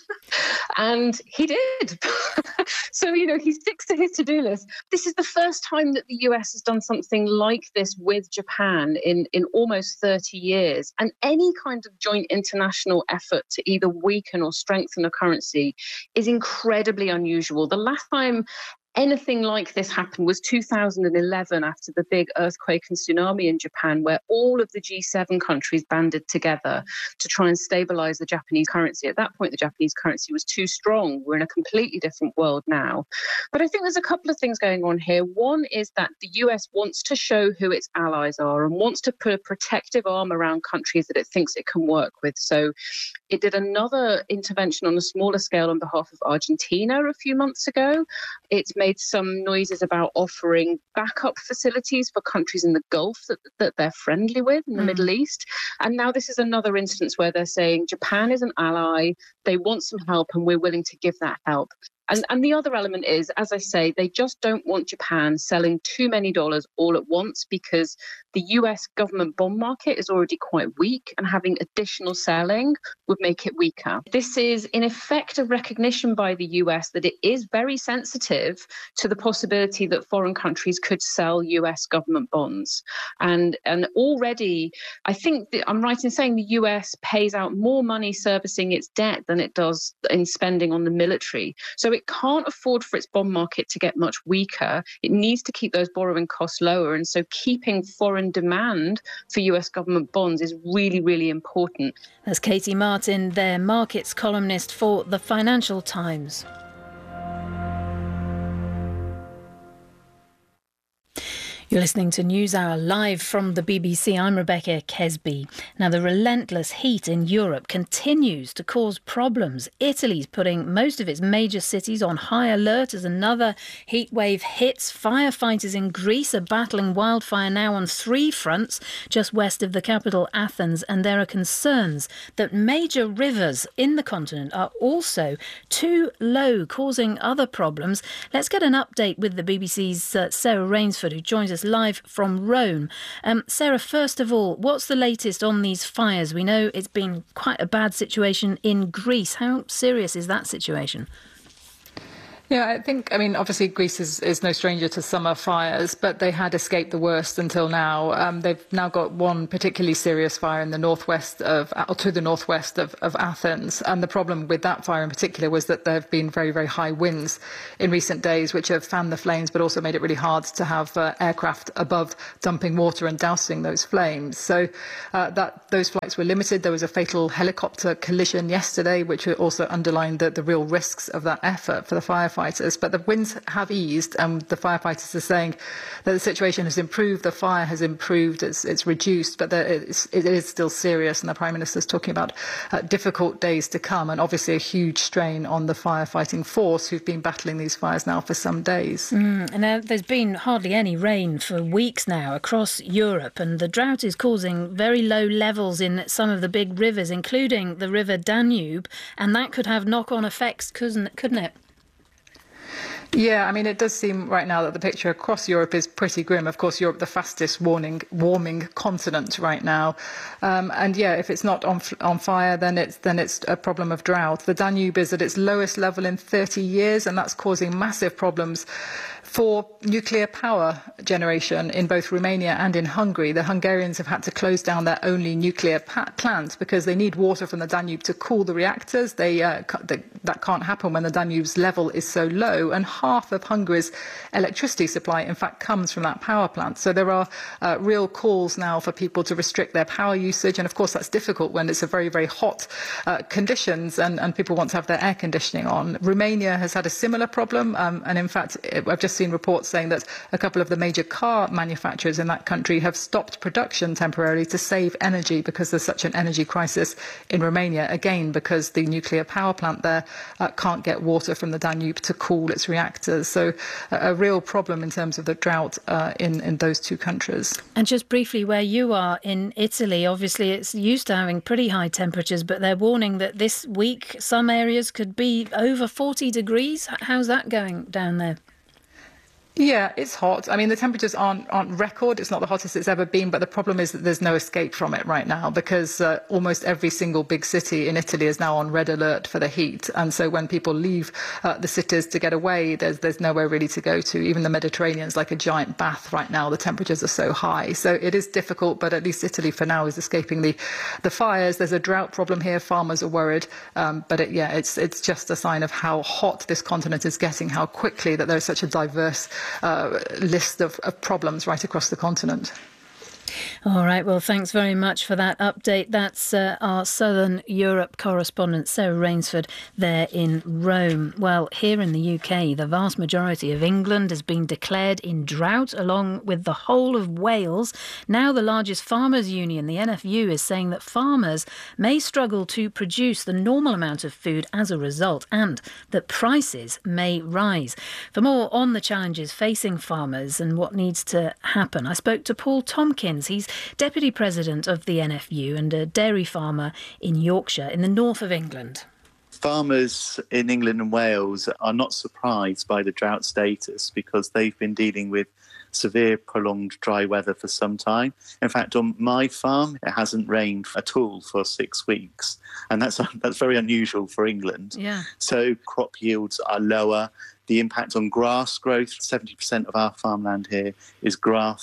And he did. So, you know, he sticks to his to-do list. This is the first time that the U S has done something like this with Japan in, in almost thirty years. And any kind of joint international effort to either weaken or strengthen a currency is incredibly unusual. The last time anything like this happened was two thousand eleven, after the big earthquake and tsunami in Japan, where all of the G seven countries banded together to try and stabilise the Japanese currency. At that point, the Japanese currency was too strong. We're in a completely different world now. But I think there's a couple of things going on here. One is that the U S wants to show who its allies are and wants to put a protective arm around countries that it thinks it can work with. So it did another intervention on a smaller scale on behalf of Argentina a few months ago. It's made some noises about offering backup facilities for countries in the Gulf that, that they're friendly with in the mm. Middle East. And now this is another instance where they're saying Japan is an ally, they want some help, and we're willing to give that help. And, and the other element is, as I say, they just don't want Japan selling too many dollars all at once, because the U S government bond market is already quite weak, and having additional selling would make it weaker. This is, in effect, a recognition by the U S that it is very sensitive to the possibility that foreign countries could sell U S government bonds. And, and already, I think that I'm right in saying the U S pays out more money servicing its debt than it does in spending on the military. So it can't afford for its bond market to get much weaker. It needs to keep those borrowing costs lower. And so keeping foreign demand for U S government bonds is really, really important. That's Katie Martin, their markets columnist for the Financial Times. You're listening to NewsHour live from the B B C. I'm Rebecca Kesby. Now, the relentless heat in Europe continues to cause problems. Italy's putting most of its major cities on high alert as another heat wave hits. Firefighters in Greece are battling wildfire now on three fronts just west of the capital, Athens, and there are concerns that major rivers in the continent are also too low, causing other problems. Let's get an update with the B B C's uh, Sarah Rainsford, who joins us live from Rome. Um, Sarah, first of all, what's the latest on these fires? We know it's been quite a bad situation in Greece. How serious is that situation? Yeah, I think, I mean, obviously Greece is, is no stranger to summer fires, but they had escaped the worst until now. Um, they've now got one particularly serious fire in the northwest of, or to the northwest of, of Athens. And the problem with that fire in particular was that there have been very, very high winds in recent days, which have fanned the flames, but also made it really hard to have uh, aircraft above dumping water and dousing those flames. So uh, that those flights were limited. There was a fatal helicopter collision yesterday, which also underlined the, the real risks of that effort for the firefighters. But the winds have eased, and the firefighters are saying that the situation has improved, the fire has improved, it's, it's reduced, but it's, it is still serious, and the Prime Minister is talking about uh, difficult days to come, and obviously a huge strain on the firefighting force who've been battling these fires now for some days. Mm, and uh, there's been hardly any rain for weeks now across Europe, and the drought is causing very low levels in some of the big rivers, including the River Danube, and that could have knock-on effects, couldn't, couldn't it? Yeah, I mean, it does seem right now that the picture across Europe is pretty grim. Of course, Europe, the fastest warming, warming continent right now. Um, and yeah, if it's not on on fire, then it's then it's a problem of drought. The Danube is at its lowest level in thirty years, and that's causing massive problems for nuclear power generation in both Romania and in Hungary. The Hungarians have had to close down their only nuclear plant because they need water from the Danube to cool the reactors. They, uh, they, that can't happen when the Danube's level is so low, and half of Hungary's electricity supply, in fact, comes from that power plant. So there are uh, real calls now for people to restrict their power usage, and of course that's difficult when it's a very, very hot uh, conditions and, and people want to have their air conditioning on. Romania has had a similar problem, um, and in fact, I've just seen reports saying that a couple of the major car manufacturers in that country have stopped production temporarily to save energy because there's such an energy crisis in Romania, again because the nuclear power plant there uh, can't get water from the Danube to cool its reactors. So uh, a real problem in terms of the drought uh, in, in those two countries. And just briefly, where you are in Italy, obviously it's used to having pretty high temperatures, but they're warning that this week some areas could be over forty degrees. How's that going down there? Yeah, it's hot. I mean, the temperatures aren't, aren't record. It's not the hottest it's ever been, but the problem is that there's no escape from it right now because uh, almost every single big city in Italy is now on red alert for the heat. And so when people leave uh, the cities to get away, there's, there's nowhere really to go to. Even the Mediterranean is like a giant bath right now. The temperatures are so high. So it is difficult, but at least Italy for now is escaping the, the fires. There's a drought problem here. Farmers are worried. Um, but it, yeah, it's, it's just a sign of how hot this continent is getting, how quickly that there's such a diverse Uh, list of, of problems right across the continent. All right, well, thanks very much for that update. That's uh, our Southern Europe correspondent, Sarah Rainsford, there in Rome. Well, here in the U K, the vast majority of England has been declared in drought, along with the whole of Wales. Now the largest farmers' union, the N F U, is saying that farmers may struggle to produce the normal amount of food as a result, and that prices may rise. For more on the challenges facing farmers and what needs to happen, I spoke to Paul Tompkins. He's Deputy President of the N F U and a dairy farmer in Yorkshire, in the north of England. Farmers in England and Wales are not surprised by the drought status because they've been dealing with severe, prolonged dry weather for some time. In fact, on my farm, it hasn't rained at all for six weeks. And that's that's very unusual for England. Yeah. So crop yields are lower. The impact on grass growth, seventy percent of our farmland here is grass.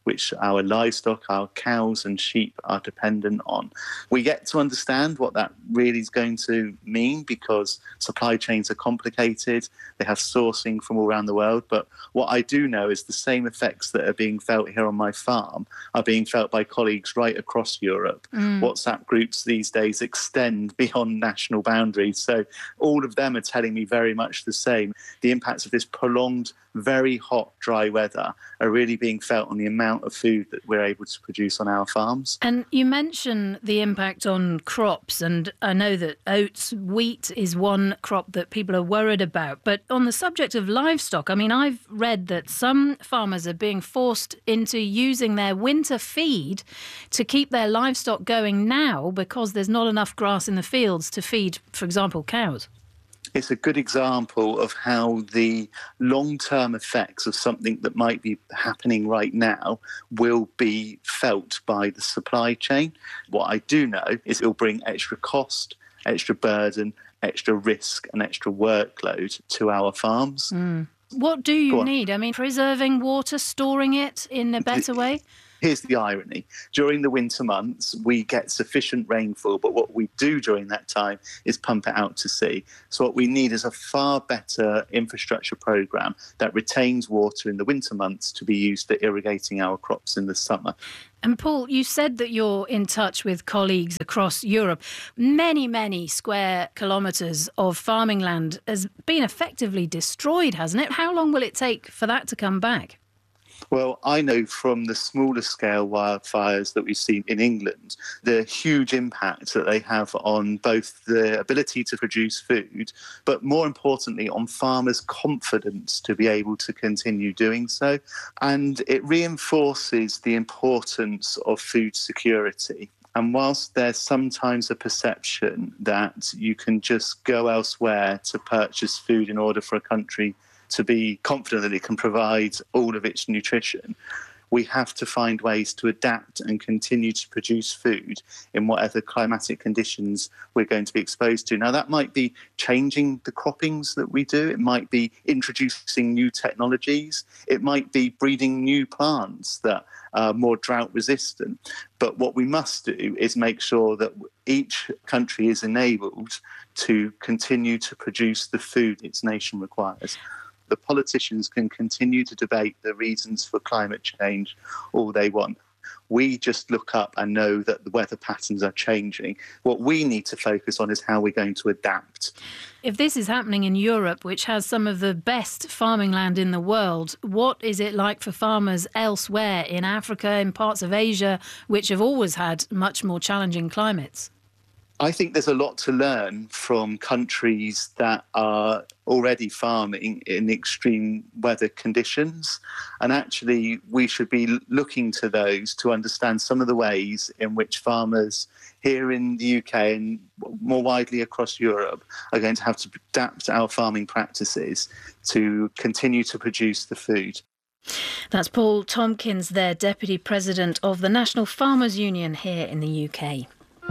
which our livestock, our cows and sheep are dependent on. We get to understand what that really is going to mean because supply chains are complicated. They have sourcing from all around the world. But what I do know is the same effects that are being felt here on my farm are being felt by colleagues right across Europe. Mm. WhatsApp groups these days extend beyond national boundaries. So all of them are telling me very much the same. The impacts of this prolonged, very hot, dry weather are really being felt on the amount of food that we're able to produce on our farms. And you mention the impact on crops, and I know that oats, wheat is one crop that people are worried about. But on the subject of livestock, I mean, I've read that some farmers are being forced into using their winter feed to keep their livestock going now because there's not enough grass in the fields to feed, for example, cows. It's a good example of how the long-term effects of something that might be happening right now will be felt by the supply chain. What I do know is it will bring extra cost, extra burden, extra risk and extra workload to our farms. Mm. What do you need? I mean, preserving water, storing it in a better way? Here's the irony. During the winter months, we get sufficient rainfall, but what we do during that time is pump it out to sea. So what we need is a far better infrastructure programme that retains water in the winter months to be used for irrigating our crops in the summer. And Paul, you said that you're in touch with colleagues across Europe. Many, many square kilometres of farming land has been effectively destroyed, hasn't it? How long will it take for that to come back? Well, I know from the smaller scale wildfires that we've seen in England, the huge impact that they have on both the ability to produce food, but more importantly on farmers' confidence to be able to continue doing so. And it reinforces the importance of food security. And whilst there's sometimes a perception that you can just go elsewhere to purchase food in order for a country to be confident that it can provide all of its nutrition, we have to find ways to adapt and continue to produce food in whatever climatic conditions we're going to be exposed to. Now, that might be changing the croppings that we do. It might be introducing new technologies. It might be breeding new plants that are more drought resistant. But what we must do is make sure that each country is enabled to continue to produce the food its nation requires. The politicians can continue to debate the reasons for climate change all they want. We just look up and know that the weather patterns are changing. What we need to focus on is how we're going to adapt. If this is happening in Europe, which has some of the best farming land in the world, what is it like for farmers elsewhere in Africa, in parts of Asia, which have always had much more challenging climates? I think there's a lot to learn from countries that are already farming in extreme weather conditions. And actually, we should be looking to those to understand some of the ways in which farmers here in the U K and more widely across Europe are going to have to adapt our farming practices to continue to produce the food. That's Paul Tompkins there, Deputy President of the National Farmers Union here in the U K.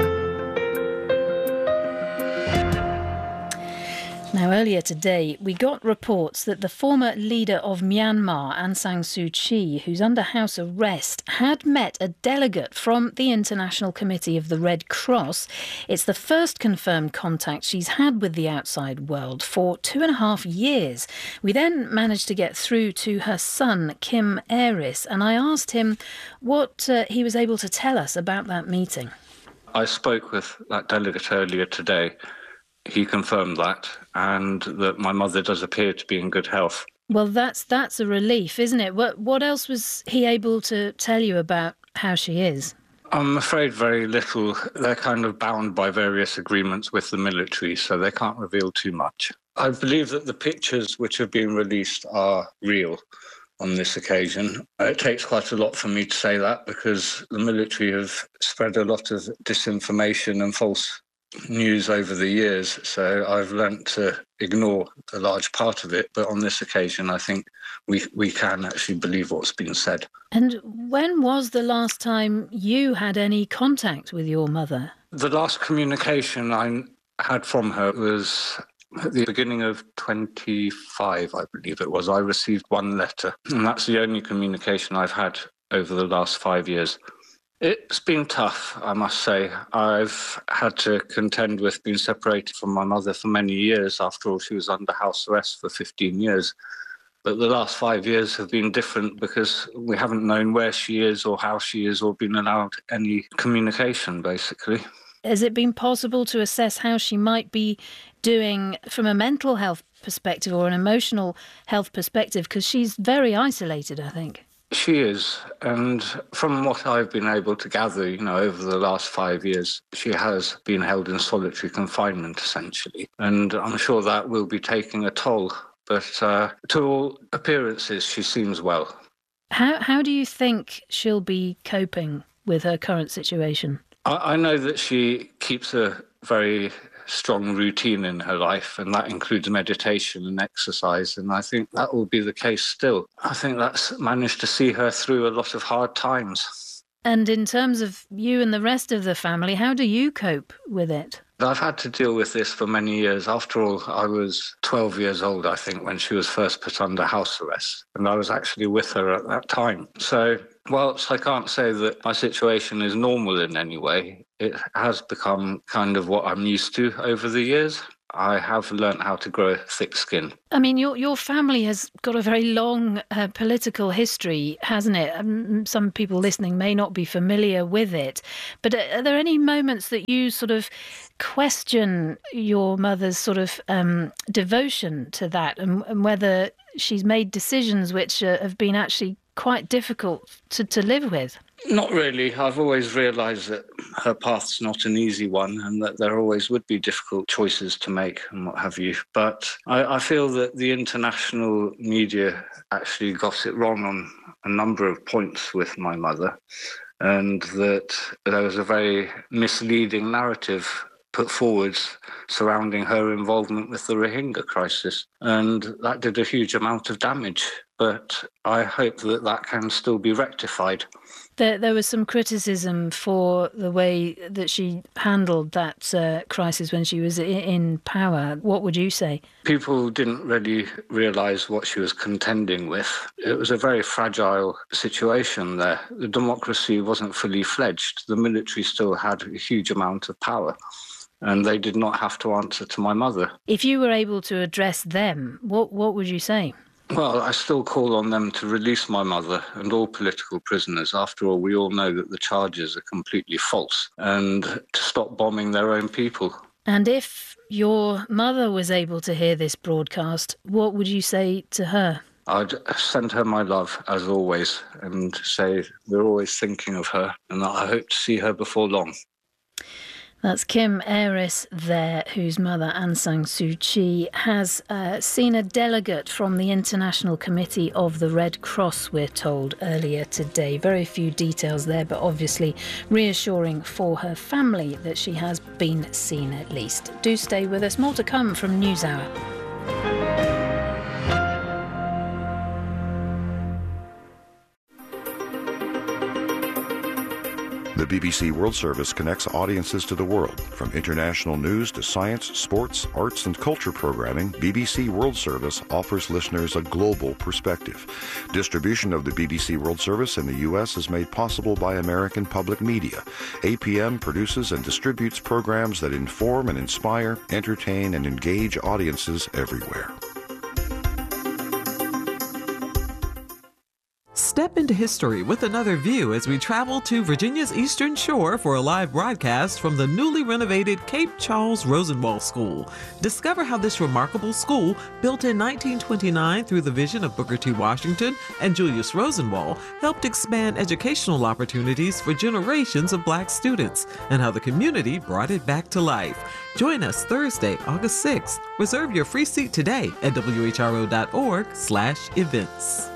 Now, earlier today, we got reports that the former leader of Myanmar, Aung San Suu Kyi, who's under house arrest, had met a delegate from the International Committee of the Red Cross. It's the first confirmed contact she's had with the outside world for two and a half years. We then managed to get through to her son, Kim Aris, and I asked him what uh, he was able to tell us about that meeting. I spoke with that delegate earlier today. He confirmed that, and that my mother does appear to be in good health. Well, that's that's a relief, isn't it? What what else was he able to tell you about how she is? I'm afraid very little. They're kind of bound by various agreements with the military, so they can't reveal too much. I believe that the pictures which have been released are real on this occasion. It takes quite a lot for me to say that because the military have spread a lot of disinformation and false news over the years, so I've learnt to ignore a large part of it, but on this occasion I think we we can actually believe what's been said. And when was the last time you had any contact with your mother? The last communication I had from her was at the beginning of twenty-five, I believe it was. I received one letter, and that's the only communication I've had over the last five years. It's been tough, I must say. I've had to contend with being separated from my mother for many years. After all, she was under house arrest for fifteen years. But the last five years have been different because we haven't known where she is or how she is or been allowed any communication, basically. Has it been possible to assess how she might be doing from a mental health perspective or an emotional health perspective? Because she's very isolated, I think. She is, and from what I've been able to gather, you know, over the last five years, she has been held in solitary confinement, essentially. And I'm sure that will be taking a toll. But uh, to all appearances, she seems well. How how do you think she'll be coping with her current situation? I, I know that she keeps a very strong routine in her life, and that includes meditation and exercise, and I think that will be the case still. I think that's managed to see her through a lot of hard times. And in terms of you and the rest of the family, how do you cope with it? I've had to deal with this for many years. After all, I was twelve years old, I think, when she was first put under house arrest, and I was actually with her at that time. So whilst I can't say that my situation is normal in any way, it has become kind of what I'm used to over the years. I have learnt how to grow thick skin. I mean, your your family has got a very long uh, political history, hasn't it? Um, some people listening may not be familiar with it. But are there any moments that you sort of question your mother's sort of um, devotion to that, and, and whether she's made decisions which uh, have been actually quite difficult to, to live with? Not really. I've always realised that her path's not an easy one and that there always would be difficult choices to make and what have you. But I, I feel that the international media actually got it wrong on a number of points with my mother, and that there was a very misleading narrative put forward surrounding her involvement with the Rohingya crisis. And that did a huge amount of damage. But I hope that that can still be rectified. There, there was some criticism for the way that she handled that uh, crisis when she was in, in power. What would you say? People didn't really realise what she was contending with. It was a very fragile situation there. The democracy wasn't fully fledged. The military still had a huge amount of power, and they did not have to answer to my mother. If you were able to address them, what what would you say? Well, I still call on them to release my mother and all political prisoners. After all, we all know that the charges are completely false, and to stop bombing their own people. And if your mother was able to hear this broadcast, what would you say to her? I'd send her my love, as always, and say we're always thinking of her, and that I hope to see her before long. That's Kim Aris there, whose mother, Aung San Suu Kyi, has uh, seen a delegate from the International Committee of the Red Cross, we're told, earlier today. Very few details there, but obviously reassuring for her family that she has been seen at least. Do stay with us. More to come from NewsHour. The B B C World Service connects audiences to the world. From international news to science, sports, arts, and culture programming, B B C World Service offers listeners a global perspective. Distribution of the B B C World Service in the U S is made possible by American Public Media. A P M produces and distributes programs that inform and inspire, entertain, and engage audiences everywhere. Step into history with another view as we travel to Virginia's Eastern Shore for a live broadcast from the newly renovated Cape Charles Rosenwald School. Discover how this remarkable school, built in nineteen twenty-nine through the vision of Booker T. Washington and Julius Rosenwald, helped expand educational opportunities for generations of Black students, and how the community brought it back to life. Join us Thursday, August sixth. Reserve your free seat today at W H R O dot org slash events.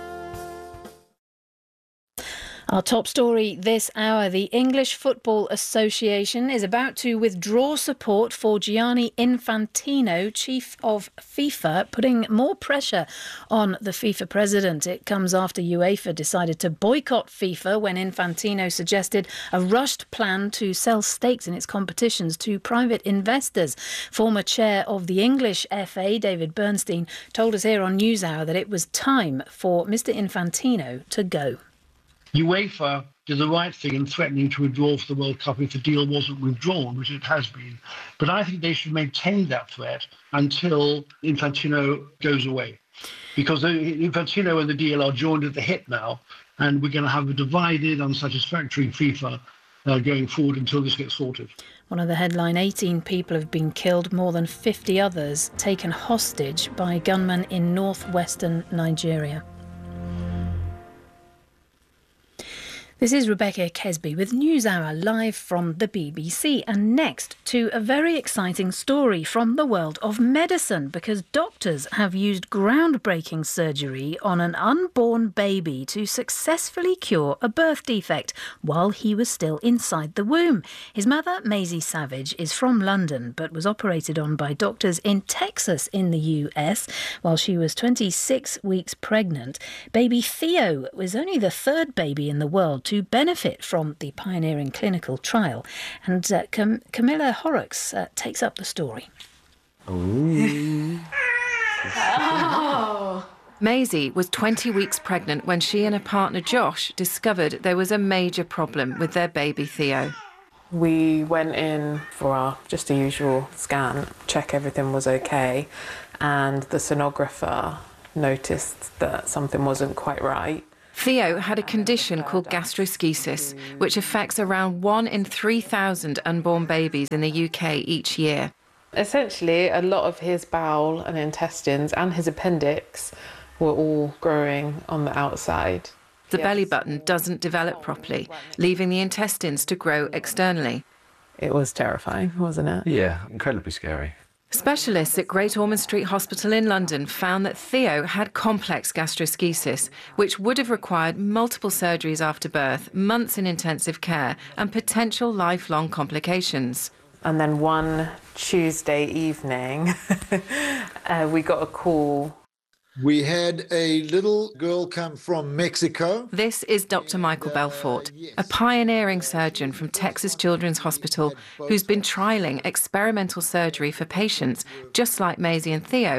Our top story this hour, the English Football Association is about to withdraw support for Gianni Infantino, chief of FIFA, putting more pressure on the FIFA president. It comes after UEFA decided to boycott FIFA when Infantino suggested a rushed plan to sell stakes in its competitions to private investors. Former chair of the English F A, David Bernstein, told us here on NewsHour that it was time for Mister Infantino to go. UEFA did the right thing in threatening to withdraw from the World Cup if the deal wasn't withdrawn, which it has been. But I think they should maintain that threat until Infantino goes away. Because Infantino and the D L are joined at the hip now, and we're going to have a divided, unsatisfactory FIFA uh, going forward until this gets sorted. One of the headline, eighteen people have been killed, more than fifty others taken hostage by gunmen in northwestern Nigeria. This is Rebecca Kesby with NewsHour live from the B B C. And next to a very exciting story from the world of medicine, because doctors have used groundbreaking surgery on an unborn baby to successfully cure a birth defect while he was still inside the womb. His mother, Maisie Savage, is from London but was operated on by doctors in Texas in the U S while she was twenty-six weeks pregnant. Baby Theo was only the third baby in the world to benefit from the pioneering clinical trial. And uh, Cam- Camilla Horrocks uh, takes up the story. Ooh. Oh. Maisie was twenty weeks pregnant when she and her partner Josh discovered there was a major problem with their baby Theo. We went in for our just a usual scan, check everything was okay, and the sonographer noticed that something wasn't quite right. Theo had a condition called gastroschisis, which affects around one in three thousand unborn babies in the U K each year. Essentially, a lot of his bowel and intestines and his appendix were all growing on the outside. The yes. belly button doesn't develop properly, leaving the intestines to grow externally. It was terrifying, wasn't it? Yeah, incredibly scary. Specialists at Great Ormond Street Hospital in London found that Theo had complex gastroschisis, which would have required multiple surgeries after birth, months in intensive care, and potential lifelong complications. And then one Tuesday evening, uh, we got a call. We had a little girl come from Mexico. This is Doctor Michael Belfort, a pioneering surgeon from Texas Children's Hospital who's been trialling experimental surgery for patients just like Maisie and Theo